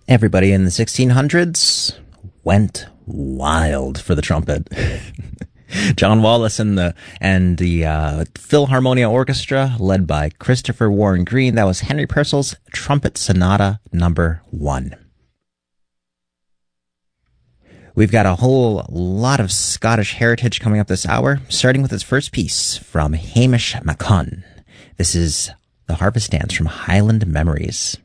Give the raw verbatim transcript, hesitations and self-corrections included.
Everybody in the sixteen hundreds went wild for the trumpet. John Wallace and the and the uh, Philharmonia Orchestra, led by Christopher Warren Green. That was Henry Purcell's Trumpet Sonata Number One. We've got a whole lot of Scottish heritage coming up this hour, starting with this first piece from Hamish MacCunn. This is the Harvest Dance from Highland Memories.